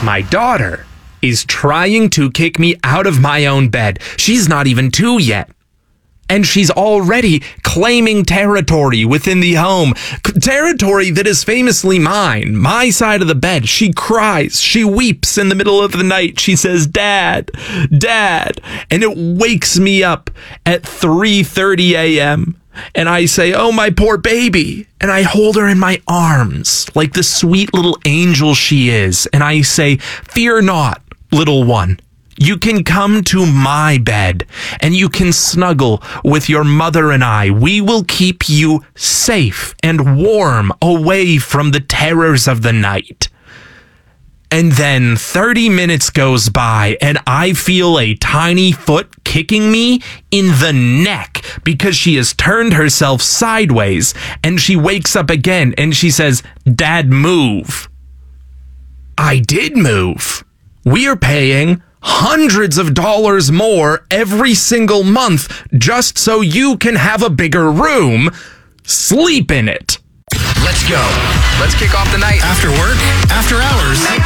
My daughter is trying to kick me out of my own bed. She's not even 2 yet. And she's already claiming territory within the home. Territory that is famously mine. My side of the bed. She cries. She weeps in the middle of the night. She says, "Dad, Dad." And it wakes me up at 3:30 a.m. And I say, "Oh, my poor baby." And I hold her in my arms like the sweet little angel she is. And I say, "Fear not, little one. You can come to my bed and you can snuggle with your mother and I. We will keep you safe and warm away from the terrors of the night." And then 30 minutes goes by and I feel a tiny foot kicking me in the neck because she has turned herself sideways, and she wakes up again and she says, "Dad, move." I did move. We are paying hundreds of dollars more every single month just so you can have a bigger room. Sleep in it. Let's go. Let's kick off the night. After work, after hours.